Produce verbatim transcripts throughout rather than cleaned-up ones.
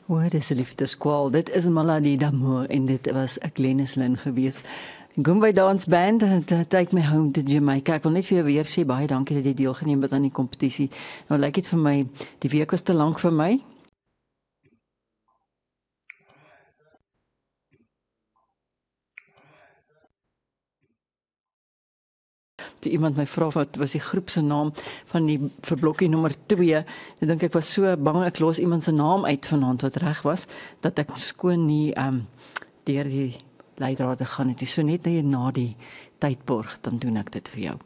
O, dis 'n liefdeskwaal. Dit is Maladie d'Amour en dit was 'n Glenys Lynn gewees. Goombay Dance Band, Take Me Home to Jamaica. Ek wil net vir jou weer sê, baie dankie dat jy deelgeneem het aan die kompetisie. Nou lyk dit vir my, die week was te lank vir my. Toe iemand my vra wat was die groep se naam van die vir blokkie nommer twee, dan dink ek was so bang ek los iemand se naam uit vanaand wat reg was, dat ek skoon nie um, deur die leidraad gaan het. So net na die tydborg, dan doen ek dit vir jou.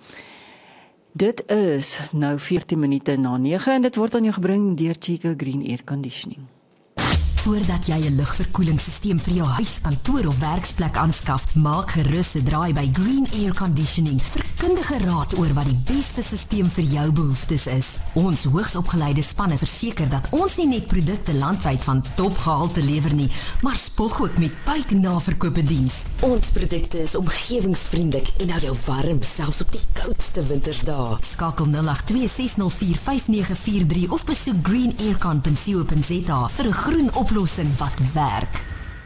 Dit is nou veertien minute na nege en dit word aan jou gebring deur Chico Green Air Conditioning. Voordat jy 'n lugverkoelingsstelsel vir jou huis, kantoor of werksplek aanskaf, maak gerus 'n draai by Green Air Conditioning vir kundige raad oor wat die beste stelsel vir jou behoeftes is. Ons hoogsopgeleide spanne verseker dat ons nie net produkte landwyd van topgehalte lewer nie, maar spog ook met buiknaverkope diens. Ons produkte is omgewingsvriendelik en hou jou warm selfs op die koudste wintersdae. Skakel nul agt twee ses nul vier vyf nege vier drie of besoek green aircon punt co punt za vir 'n groen oplossing wat werk.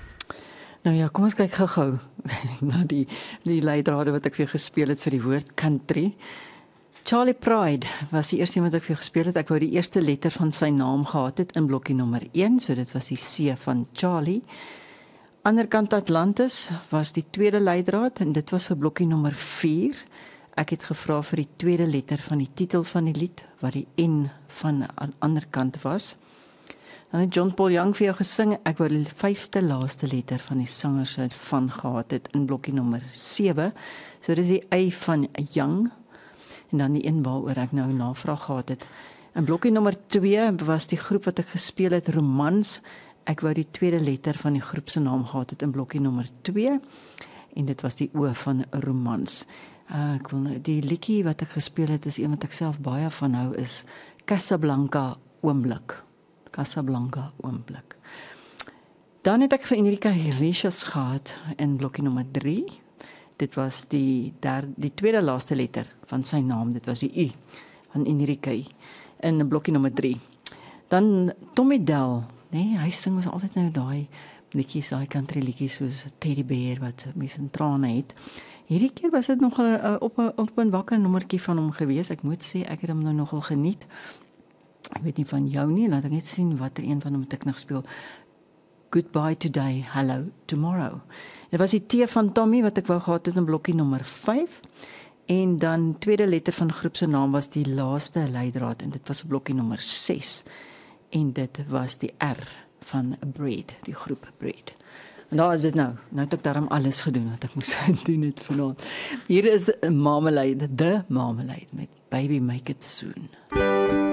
Nou ja, kom ons kyk gou-gou na die, die leidrade wat ek vir jou gespeel het vir die woord country. Charlie Pride was die eerste wat ek vir jou gespeel het. Ek wou die eerste letter van sy naam gehad het in blokkie nommer een, so dit was die C van Charlie. Anderkant Atlantis was die tweede leidraad en dit was vir blokkie nommer vier. Ek het gevra vir die tweede letter van die titel van die lied, wat die N van aan ander kant was. Dan het John Paul Young vir jou gesing, ek wou die vyfde laaste letter van die sanger se van gehad het in blokkie nommer sewe. So dis die Y van Young. En dan die een waaroor ek nou navraag gehad het. In blokkie nommer twee was die groep wat ek gespeel het, Romans. Ek wou die tweede letter van die groep se naam gehad het in blokkie nommer twee. En dit was die O van Romans. Uh, ek wil, die liedjie wat ek gespeel het, is een wat ek self baie van hou, is Casablanca Oomblik. Casablanca Oomblik. Dan het ek vir Enrique Iglesias gehad in blokkie nommer drie. Dit was die, derde, die tweede laaste letter van sy naam. Dit was die U van Enrique in blokkie nommer drie. Dan Tommy Dell, nee, hy sing ons altyd nou daai liedjies, daai country liedjies soos Teddy Bear wat mense in trane het. Hierdie keer was dit nog 'n op 'n op 'n wakker nommertjie van hom gewees. Ek moet sê ek het hom nou nogal geniet. Ek weet nie van jou nie, laat ek net sien watter een van hom het ek nog speel. Goodbye Today, Hello Tomorrow. Dit was die T van Tommy wat ek wou gehad het in blokkie nommer vyf. En dan tweede letter van groep se naam was die laaste leidraad en dit was op blokkie nommer ses. En dit was die R van Breed, die groep Breed. En daar is dit nou. Nou het ek daarom alles gedoen wat ek moes doen het vanaand. Hier is Marmalade, The Marmalade met Baby Make It Soon.